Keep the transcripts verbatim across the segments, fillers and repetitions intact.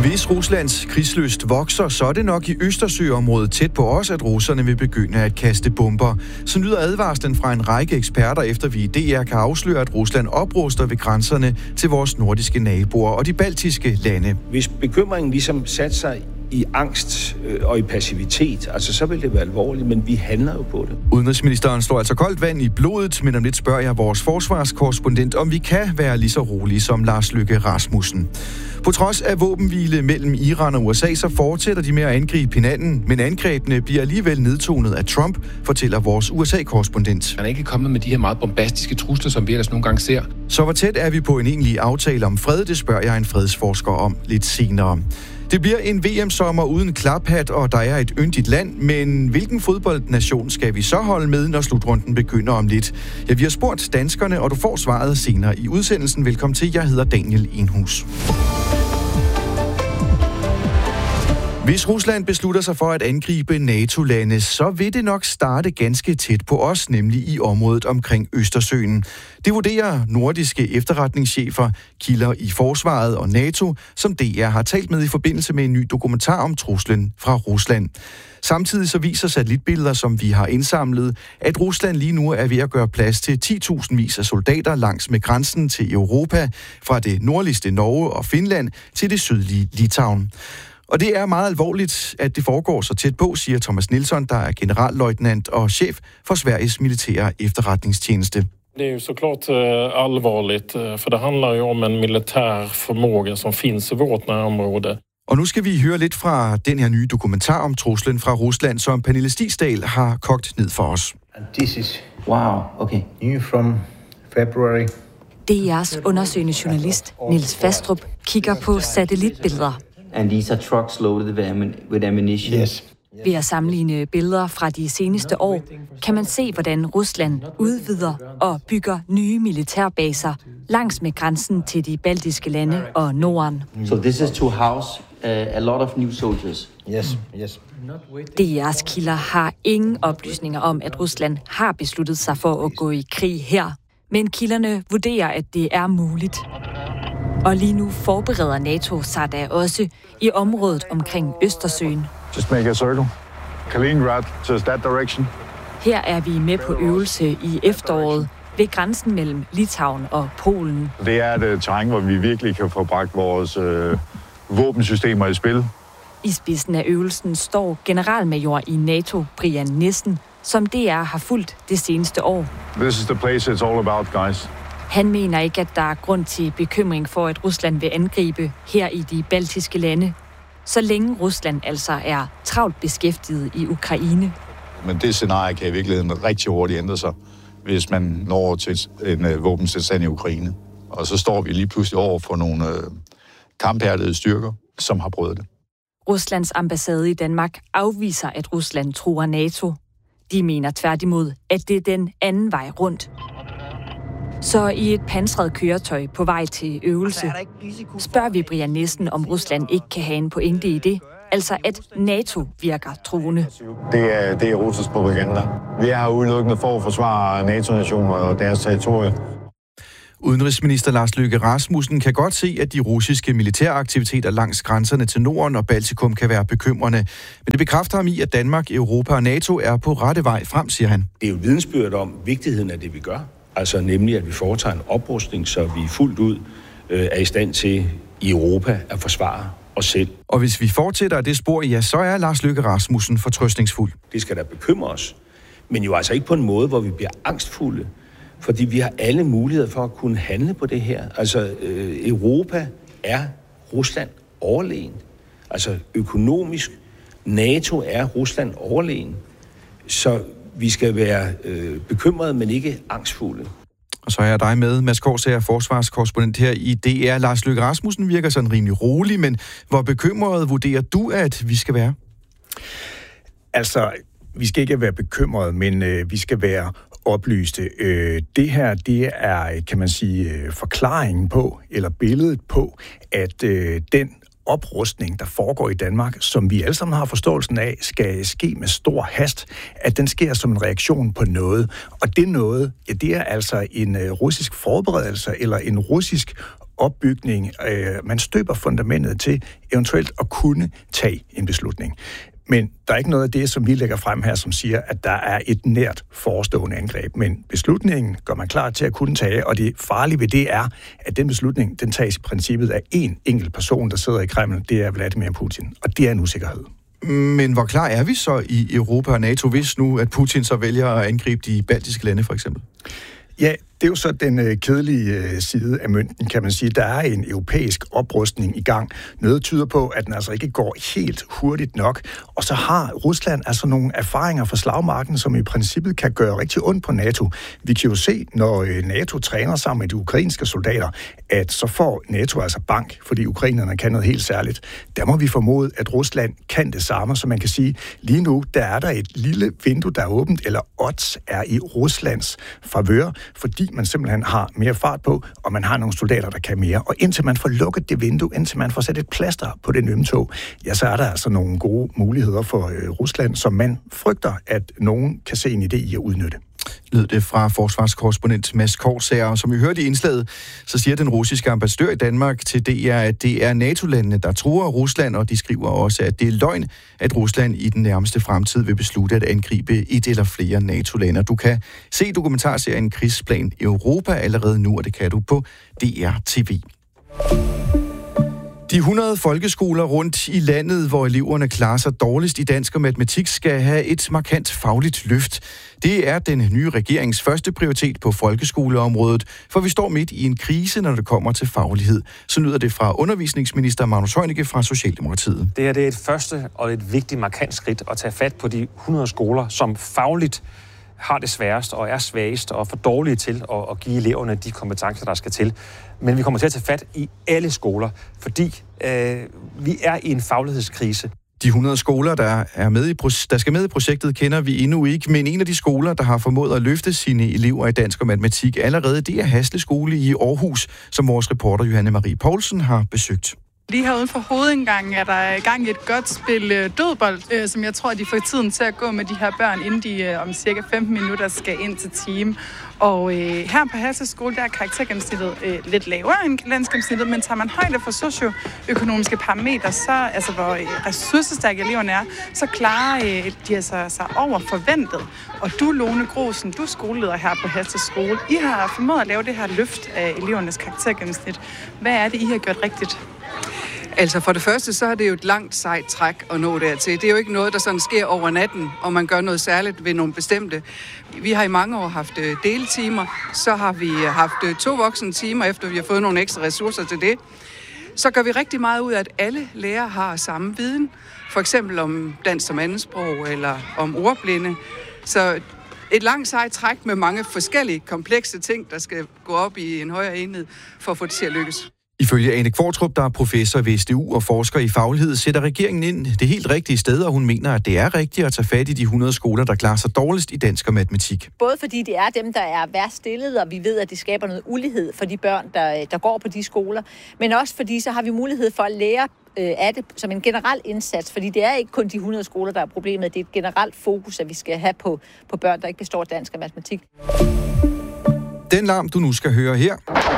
Hvis Ruslands krigslyst vokser, så er det nok i Østersøområdet tæt på os, at russerne vil begynde at kaste bomber. Så lyder advarslen fra en række eksperter, efter vi i D R kan afsløre, at Rusland opruster ved grænserne til vores nordiske naboer og de baltiske lande. Hvis bekymringen ligesom satte sig i angst og i passivitet, altså så vil det være alvorligt, men vi handler jo på det. Udenrigsministeren slår altså koldt vand i blodet, men om lidt spørger jeg vores forsvarskorrespondent, om vi kan være lige så rolige som Lars Løkke Rasmussen. På trods af våbenhvile mellem Iran og U S A, så fortsætter de med at angribe hinanden, men angrebene bliver alligevel nedtonet af Trump, fortæller vores U S A-korrespondent. Han er ikke kommet med de her meget bombastiske trusler, som vi ellers nogle gange ser. Så hvor tæt er vi på en egentlig aftale om fred, det spørger jeg en fredsforsker om lidt senere. Det bliver en V M-sommer uden klaphat, og der er et yndigt land, men hvilken fodboldnation skal vi så holde med, når slutrunden begynder om lidt? Ja, vi har spurgt danskerne, og du får svaret senere i udsendelsen. Velkommen til, jeg hedder Daniel Enhus. Hvis Rusland beslutter sig for at angribe NATO-lande, så vil det nok starte ganske tæt på os, nemlig i området omkring Østersøen. Det vurderer nordiske efterretningschefer, kilder i forsvaret og NATO, som D R har talt med i forbindelse med en ny dokumentar om truslen fra Rusland. Samtidig så viser satellitbilleder, som vi har indsamlet, at Rusland lige nu er ved at gøre plads til ti tusind vis af soldater langs med grænsen til Europa, fra det nordligste Norge og Finland til det sydlige Litauen. Og det er meget alvorligt, at det foregår så tæt på, siger Thomas Nilsson, der er generalløjtnant og chef for Sveriges militære efterretningstjeneste. Det er jo såklart alvorligt, for det handler jo om en militær formåga, som findes i vårt nærområde. Og nu skal vi høre lidt fra den her nye dokumentar om truslen fra Rusland, som Pernille Stigsdal har kogt ned for os. And this is, wow, okay, new from February. D R's undersøgende journalist Niels Fastrup kigger på satellitbilleder. And these are trucks loaded with ammunition. Yes. Ved at sammenligne billeder fra de seneste år, kan man se, hvordan Rusland udvider og bygger nye militærbaser langs med grænsen til de baltiske lande og Norden. So this is to house uh, a lot of new soldiers. Yes, yes. D R's kilder har ingen oplysninger om, at Rusland har besluttet sig for at gå i krig her, men kilderne vurderer, at det er muligt. Og lige nu forbereder NATO sig da også i området omkring Østersøen. Just make a circle. Kaliningrad to that direction. Her er vi med på øvelse i efteråret ved grænsen mellem Litauen og Polen. Det er et terræn, hvor vi virkelig kan få bragt vores øh, våbensystemer i spil. I spidsen af øvelsen står generalmajor i NATO, Brian Nissen, som D R har fulgt det seneste år. This is the place it's all about, guys. Han mener ikke, at der er grund til bekymring for, at Rusland vil angribe her i de baltiske lande, så længe Rusland altså er travlt beskæftiget i Ukraine. Men det scenarie kan i virkeligheden rigtig hurtigt ændre sig, hvis man når til en uh, våbenstilstand i Ukraine. Og så står vi lige pludselig over for nogle uh, kamphærdede styrker, som har prøvet det. Ruslands ambassade i Danmark afviser, at Rusland truer NATO. De mener tværtimod, at det er den anden vej rundt. Så i et pansret køretøj på vej til øvelse, spørger vi Brian Nissen, om Rusland ikke kan have en pointe i det, altså at NATO virker truende. Det er, det er russisk propaganda. Vi er her udelukkende for at forsvare NATO-nationer og deres territorier. Udenrigsminister Lars Løkke Rasmussen kan godt se, at de russiske militæraktiviteter langs grænserne til Norden og Baltikum kan være bekymrende. Men det bekræfter ham i, at Danmark, Europa og NATO er på rette vej frem, siger han. Det er jo vidensbyrd om vigtigheden af det, vi gør. Altså nemlig, at vi foretager en oprustning, så vi fuldt ud øh, er i stand til i Europa at forsvare os selv. Og hvis vi fortsætter af det spor, ja, så er Lars Løkke Rasmussen fortrøstningsfuld. Det skal da bekymre os, men jo altså ikke på en måde, hvor vi bliver angstfulde, fordi vi har alle muligheder for at kunne handle på det her. Altså øh, Europa er Rusland overlegen. Altså økonomisk, NATO er Rusland overlegen. Så vi skal være øh, bekymrede, men ikke angstfulde. Og så er jeg dig med, Mads Korsager, forsvarskorrespondent her i D R. Lars Løkke Rasmussen virker sådan rimelig rolig, men hvor bekymret vurderer du, at vi skal være? Altså, vi skal ikke være bekymrede, men øh, vi skal være oplyste. Øh, det her, det er, kan man sige, øh, forklaringen på, eller billedet på, at øh, den oprustning, der foregår i Danmark, som vi alle sammen har forståelsen af, skal ske med stor hast, at den sker som en reaktion på noget. Og det noget, ja, det er altså en uh, russisk forberedelse, eller en russisk opbygning. Øh, man støber fundamentet til eventuelt at kunne tage en beslutning. Men der er ikke noget af det, som vi lægger frem her, som siger, at der er et nært forestående angreb. Men beslutningen gør man klar til at kunne tage, og det farlige ved det er, at den beslutning, den tages i princippet af én enkelt person, der sidder i Kreml, det er Vladimir Putin, og det er en usikkerhed. Men hvor klar er vi så i Europa og NATO, hvis nu, at Putin så vælger at angribe de baltiske lande, for eksempel? Ja, det er jo så den øh, kedelige øh, side af mønten, kan man sige. Der er en europæisk oprustning i gang. Noget tyder på, at den altså ikke går helt hurtigt nok. Og så har Rusland altså nogle erfaringer fra slagmarken, som i princippet kan gøre rigtig ondt på NATO. Vi kan jo se, når øh, NATO træner sammen med de ukrainske soldater, at så får NATO altså bank, fordi ukrainerne kan noget helt særligt. Der må vi formode, at Rusland kan det samme, så man kan sige, lige nu der er der et lille vindue, der er åbent, eller odds er i Ruslands favør, fordi man simpelthen har mere fart på, og man har nogle soldater, der kan mere. Og indtil man får lukket det vindue, indtil man får sat et plaster på det ømme tog, ja, så er der altså nogle gode muligheder for øh, Rusland, som man frygter, at nogen kan se en idé i at udnytte. Lød det fra forsvarskorrespondent Mads Korsager. Som vi hørte i indslaget, så siger den russiske ambassadør i Danmark til D R, at det er NATO-landene, der truer Rusland, og de skriver også, at det er løgn, at Rusland i den nærmeste fremtid vil beslutte at angribe et eller flere NATO-lande. Du kan se dokumentarserien Krigsplan Europa allerede nu, og det kan du på D R T V. De hundrede folkeskoler rundt i landet, hvor eleverne klarer sig dårligst i dansk og matematik, skal have et markant fagligt løft. Det er den nye regerings første prioritet på folkeskoleområdet, for vi står midt i en krise, når det kommer til faglighed. Så lyder det fra undervisningsminister Magnus Heunicke fra Socialdemokratiet. Det her det er et første og et vigtigt markant skridt at tage fat på de hundrede skoler, som fagligt har det sværest og er svagest og for dårlige til at, at give eleverne de kompetencer, der skal til. Men vi kommer til at tage fat i alle skoler, fordi øh, vi er i en faglighedskrise. De hundrede skoler, der, er med i, der skal med i projektet, kender vi endnu ikke, men en af de skoler, der har formået at løfte sine elever i dansk og matematik allerede, det er Hasle Skole i Aarhus, som vores reporter Johanne Marie Poulsen har besøgt. Lige herude for hovedindgangen er der i gang i et godt spil dødbold, som jeg tror, de får tiden til at gå med de her børn, inden de om cirka femten minutter skal ind til team. Og øh, her på Hasle Skole, der er karaktergennemsnittet øh, lidt lavere end landsgennemsnittet, men tager man højde for socioøkonomiske parametre, så, altså hvor ressourcestærke eleverne er, så klarer øh, de altså sig over forventet. Og du, Lone Grosen, du er skoleleder her på Hasle Skole. I har formået at lave det her løft af elevernes karaktergennemsnit. Hvad er det, I har gjort rigtigt? Altså for det første, så er det jo et langt sejt træk at nå dertil. Det er jo ikke noget, der sådan sker over natten, og man gør noget særligt ved nogle bestemte. Vi har i mange år haft deletimer, så har vi haft to voksne timer, efter vi har fået nogle ekstra ressourcer til det. Så gør vi rigtig meget ud af, at alle lærere har samme viden, for eksempel om dansk som andetsprog eller om ordblinde. Så et langt sejt træk med mange forskellige komplekse ting, der skal gå op i en højere enhed for at få det til at lykkes. Ifølge Ane Kvartrup, der er professor ved S D U og forsker i faglighed, sætter regeringen ind det helt rigtige sted, og hun mener, at det er rigtigt at tage fat i de hundrede skoler, der klarer sig dårligst i dansk og matematik. Både fordi det er dem, der er værst stillet, og vi ved, at det skaber noget ulighed for de børn, der, der går på de skoler, men også fordi så har vi mulighed for at lære øh, af det som en generel indsats, fordi det er ikke kun de hundrede skoler, der er problemet, det er et generelt fokus, at vi skal have på, på børn, der ikke består dansk og matematik. Den larm, du nu skal høre her,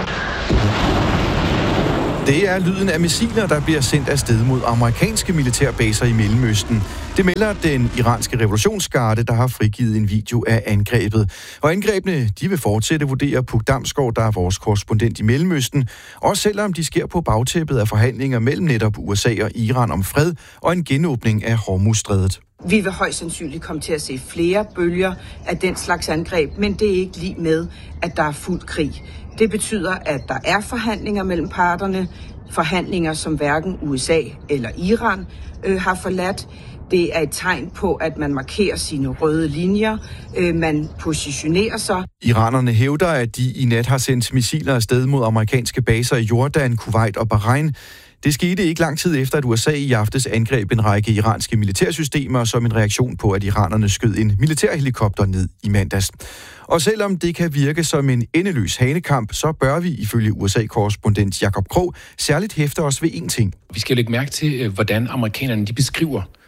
det er lyden af missiler, der bliver sendt afsted mod amerikanske militærbaser i Mellemøsten. Det melder den iranske revolutionsgarde, der har frigivet en video af angrebet. Og angrebene, de vil fortsætte, vurderer Puk Damsgaard, der er vores korrespondent i Mellemøsten. Også selvom de sker på bagtæppet af forhandlinger mellem netop U S A og Iran om fred og en genåbning af Hormuzstrædet. Vi vil højst sandsynligt komme til at se flere bølger af den slags angreb, men det er ikke lige med, at der er fuld krig. Det betyder, at der er forhandlinger mellem parterne, forhandlinger som hverken U S A eller Iran øh, har forladt. Det er et tegn på, at man markerer sine røde linjer, øh, man positionerer sig. Iranerne hævder, at de i nat har sendt missiler afsted mod amerikanske baser i Jordan, Kuwait og Bahrain. Det skete ikke lang tid efter, at U S A i aftes angreb en række iranske militærsystemer som en reaktion på, at iranerne skød en militærhelikopter ned i mandags. Og selvom det kan virke som en endeløs hanekamp, så bør vi ifølge U S A-korrespondent Jakob Krog særligt hæfte os ved én ting. Vi skal lægge mærke til, hvordan amerikanerne de beskriver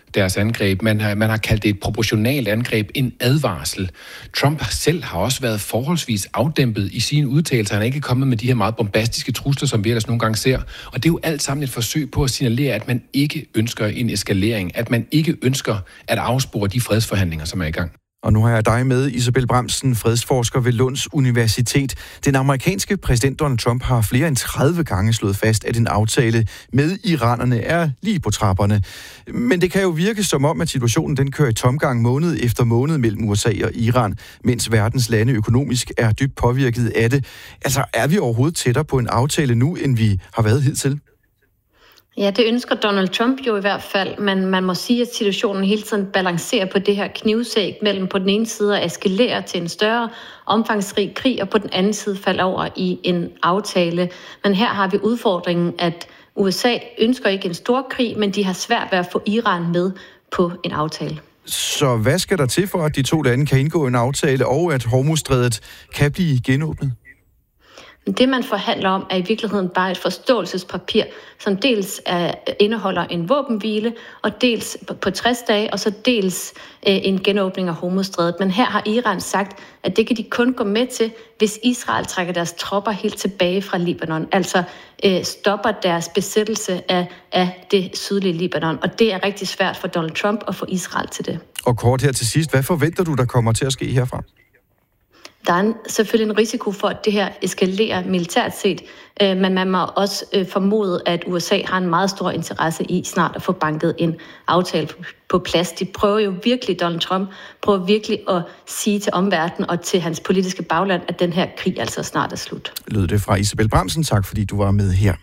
deres angreb. Man har, man har kaldt det et proportionalt angreb, en advarsel. Trump selv har også været forholdsvis afdæmpet i sine udtalelser. Han er ikke kommet med de her meget bombastiske trusler, som vi ellers nogle gange ser. Og det er jo alt sammen et forsøg på at signalere, at man ikke ønsker en eskalering, at man ikke ønsker at afspore de fredsforhandlinger, som er i gang. Og nu har jeg dig med, Isabel Bramsen, fredsforsker ved Lunds Universitet. Den amerikanske præsident Donald Trump har flere end tredive gange slået fast, at en aftale med iranerne er lige på trapperne. Men det kan jo virke som om, at situationen den kører i tomgang måned efter måned mellem U S A og Iran, mens verdens lande økonomisk er dybt påvirket af det. Altså, er vi overhovedet tættere på en aftale nu, end vi har været hidtil? Ja, det ønsker Donald Trump jo i hvert fald, men man må sige, at situationen hele tiden balancerer på det her knivsæg mellem på den ene side at eskalere til en større omfangsrig krig, og på den anden side falde over i en aftale. Men her har vi udfordringen, at U S A ønsker ikke en stor krig, men de har svært ved at få Iran med på en aftale. Så hvad skal der til for, at de to lande kan indgå en aftale, og at Hormuzstrædet kan blive genåbnet? Det, man forhandler om, er i virkeligheden bare et forståelsespapir, som dels er, indeholder en våbenhvile, og dels på tres dage, og så dels øh, en genåbning af Hormuzstrædet. Men her har Iran sagt, at det kan de kun gå med til, hvis Israel trækker deres tropper helt tilbage fra Libanon, altså øh, stopper deres besættelse af, af det sydlige Libanon. Og det er rigtig svært for Donald Trump at få Israel til det. Og kort her til sidst, hvad forventer du, der kommer til at ske herfra? Der er en, selvfølgelig en risiko for, at det her eskalerer militært set, øh, men man må også øh, formode, at U S A har en meget stor interesse i snart at få banket en aftale på plads. De prøver jo virkelig, Donald Trump prøver virkelig at sige til omverdenen og til hans politiske bagland, at den her krig altså snart er slut. Lød det fra Isabel Bramsen. Tak fordi du var med her.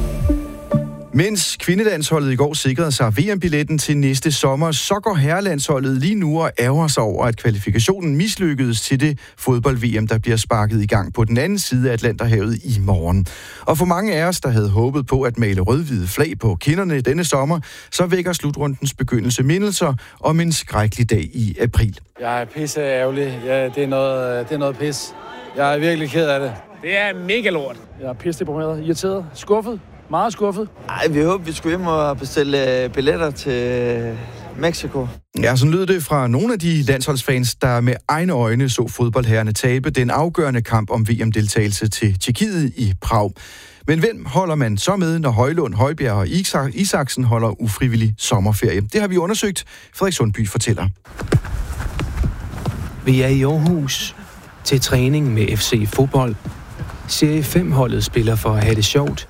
Mens kvindelandsholdet i går sikrede sig V M-billetten til næste sommer, så går herrelandsholdet lige nu og ærger sig over, at kvalifikationen mislykkedes til det fodbold-V M, der bliver sparket i gang på den anden side af Atlanterhavet i morgen. Og for mange af os, der havde håbet på at male rød-hvide flag på kinderne denne sommer, så vækker slutrundens begyndelse mindelser om en skrækkelig dag i april. Jeg er pisse ærgerlig. Ja, det er noget, det er noget pis. Jeg er virkelig ked af det. Det er mega lort. Jeg er pisse deprimeret, irriteret, skuffet. Meget skuffet. Ej, vi håber, vi skulle hjem og bestille billetter til Mexico. Ja, sådan lød det fra nogle af de landsholdsfans, der med egne øjne så fodboldherrerne tabe den afgørende kamp om V M-deltagelse til Tjekkiet i Prag. Men hvem holder man så med, når Højlund, Højbjerg og Isaksen holder ufrivillig sommerferie? Det har vi undersøgt. Frederik Sundby fortæller. Vi er i Aarhus til træning med F C Fodbold. Serie fem-holdet spiller for at have det sjovt.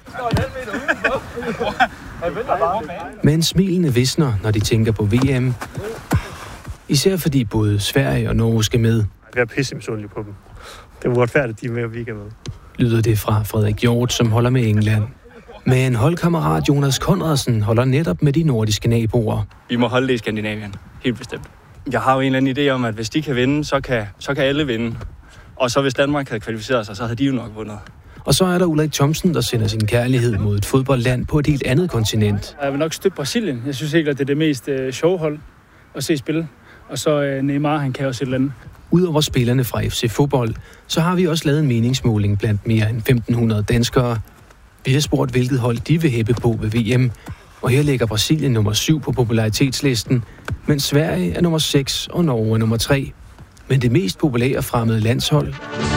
Men smilene visner, når de tænker på V M. Især fordi både Sverige og Norge skal med. Vi er pissemisundelig på dem. Det er uretfærdigt, de er med, og vi ikke er med. Lyder det fra Frederik Hjort, som holder med England. Men holdkammerat Jonas Konradsen holder netop med de nordiske naboer. Vi må holde det i Skandinavien. Helt bestemt. Jeg har jo en eller anden idé om, at hvis de kan vinde, så kan, så kan alle vinde. Og så hvis Danmark havde kvalificeret sig, så havde de jo nok vundet. Og så er der Ulrik Thomsen, der sender sin kærlighed mod et fodboldland på et helt andet kontinent. Jeg vil nok støtte Brasilien. Jeg synes ikke, at det er det mest øh, sjove hold at se spille. Og så øh, Neymar, han kan også et eller andet. Udover spillerne fra F C Fodbold, så har vi også lavet en meningsmåling blandt mere end femten hundrede danskere. Vi har spurgt, hvilket hold de vil hæppe på ved V M. Og her ligger Brasilien nummer syv på popularitetslisten, mens Sverige er nummer seks og Norge er nummer tre. Men det mest populære fremmede landshold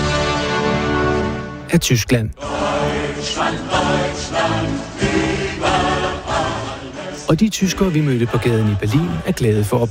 er Tyskland. Deutschland, Deutschland, og de tyskere, vi mødte på gaden i Berlin, er glade for at